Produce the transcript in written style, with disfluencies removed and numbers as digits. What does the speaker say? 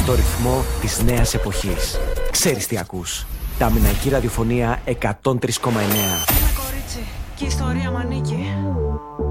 στο ρυθμό της νέας εποχής. Ξέρεις τι ακούς. Ταμιναϊκή ραδιοφωνία 103,9. Ένα κορίτσι και η ιστορία μ' ανήκει.